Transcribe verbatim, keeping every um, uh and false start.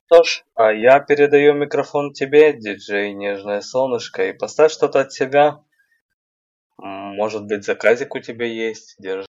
Что ж, а я передаю микрофон тебе, диджей Нежное Солнышко, и поставь что-то от себя. М, Может быть, заказик у тебя есть? Держи.